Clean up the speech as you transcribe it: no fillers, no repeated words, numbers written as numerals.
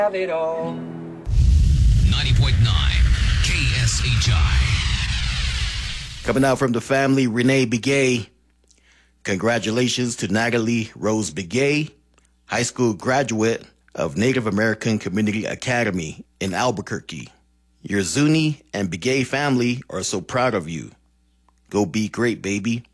Have it all. 90.9 KSHI. Coming out from the family, Renee Begay. Congratulations to Natalie Rose Begay, high school graduate of Native American Community Academy in Albuquerque. Your Zuni and Begay family are so proud of you. Go be great, baby.